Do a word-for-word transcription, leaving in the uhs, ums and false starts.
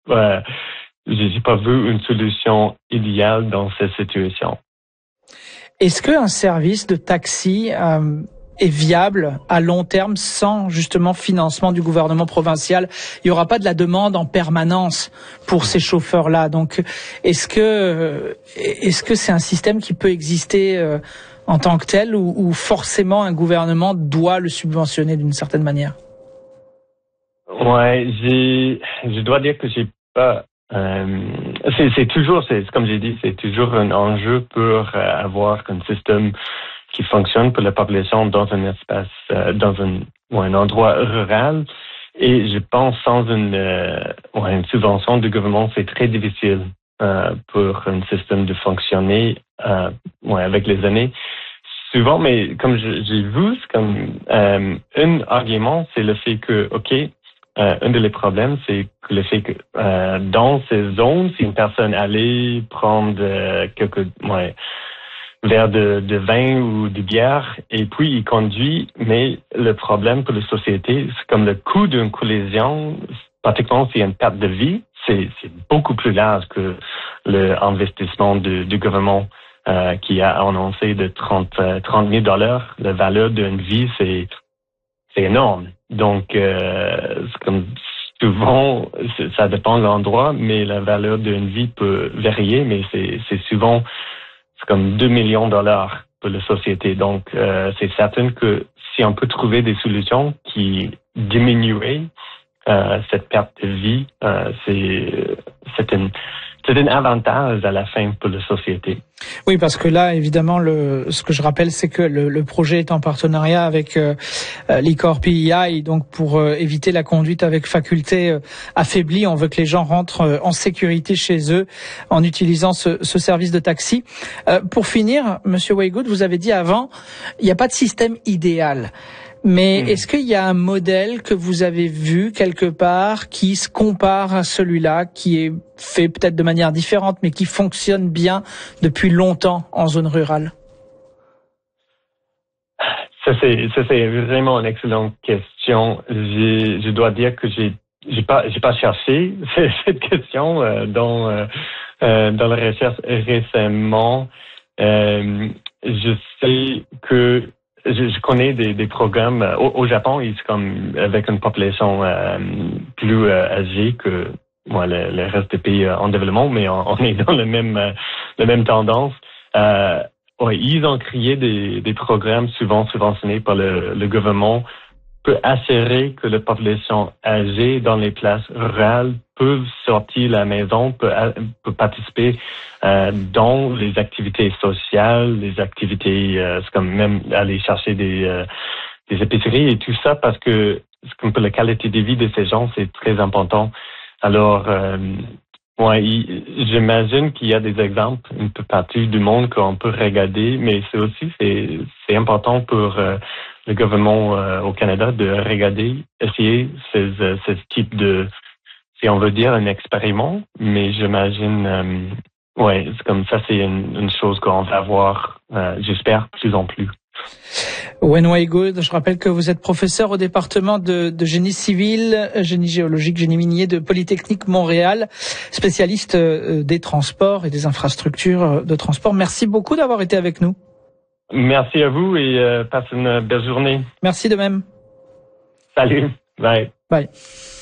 euh, j'ai pas vu une solution idéale dans cette situation. Est-ce qu'un service de taxi euh, est viable à long terme sans justement financement du gouvernement provincial? Il n'y aura pas de la demande en permanence pour ces chauffeurs-là. Donc, est-ce que est-ce que c'est un système qui peut exister euh, en tant que tel ou, ou forcément un gouvernement doit le subventionner d'une certaine manière? Ouais, j'ai, je dois dire que j'ai pas. Euh, c'est, c'est toujours, c'est comme j'ai dit, c'est toujours un enjeu pour euh, avoir un système qui fonctionne pour la population dans un espace, euh, dans un, ou un endroit rural. Et je pense sans une, euh, ouais, une subvention du gouvernement, c'est très difficile euh, pour un système de fonctionner euh, ouais, avec les années. Souvent, mais comme je, j'ai vu, c'est comme euh, un argument, c'est le fait que, ok. Euh, un des problèmes, c'est que le fait que euh, dans ces zones, si une personne allait prendre euh, quelques ouais, verres de, de vin ou de bière, et puis il conduit, mais le problème pour la société, c'est comme le coût d'une collision, particulièrement s'il y a une perte de vie, c'est, c'est beaucoup plus large que l'investissement du, du gouvernement euh, qui a annoncé de trente mille dollars. La valeur d'une vie, c'est c'est énorme. Donc, euh, c'est comme souvent, c'est, ça dépend de l'endroit, mais la valeur d'une vie peut varier, mais c'est, c'est souvent c'est comme deux millions de dollars pour la société. Donc, euh, c'est certain que si on peut trouver des solutions qui diminueraient euh, cette perte de vie, euh, c'est, c'est une C'est un avantage à la fin pour la société. Oui, parce que là, évidemment, le, ce que je rappelle, c'est que le, le projet est en partenariat avec euh, l'I-Corps P I I, donc pour euh, éviter la conduite avec faculté euh, affaiblie. On veut que les gens rentrent euh, en sécurité chez eux en utilisant ce, ce service de taxi. Euh, pour finir, Monsieur Waygood, vous avez dit avant, il n'y a pas de système idéal. Mais mmh. est-ce qu'il y a un modèle que vous avez vu quelque part qui se compare à celui-là, qui est fait peut-être de manière différente, mais qui fonctionne bien depuis longtemps en zone rurale? Ça c'est, ça c'est vraiment une excellente question. J'ai, je dois dire que j'ai, j'ai pas, j'ai pas cherché cette question euh, dans euh, euh, dans la recherche récemment. Euh, je sais que Je, je connais des, des programmes euh, au, au Japon, ils sont comme avec une population euh, plus euh, âgée que moi, le, le reste des pays euh, en développement, mais on, on est dans le même euh, la même tendance. Euh, ouais, ils ont créé des, des programmes souvent subventionnés par le, le gouvernement pour assurer que la population âgée dans les places rurales peuvent sortir de la maison, peut, peut participer euh, dans les activités sociales, les activités, euh, c'est comme même aller chercher des, euh, des épiceries et tout ça, parce que c'est comme pour la qualité de vie de ces gens, c'est très important. Alors, euh, ouais, j'imagine qu'il y a des exemples un peu partout du monde qu'on peut regarder, mais c'est aussi c'est, c'est important pour euh, le gouvernement euh, au Canada de regarder, essayer ce, ce type de, si on veut dire, un expériment, mais j'imagine, euh, ouais, c'est comme ça, c'est une, une chose qu'on va avoir, euh, j'espère, de plus en plus. Wen Waygood, je rappelle que vous êtes professeur au département de, de génie civil, génie géologique, génie minier de Polytechnique Montréal, spécialiste des transports et des infrastructures de transport. Merci beaucoup d'avoir été avec nous. Merci à vous et euh, passez une belle journée. Merci de même. Salut. Bye. Bye.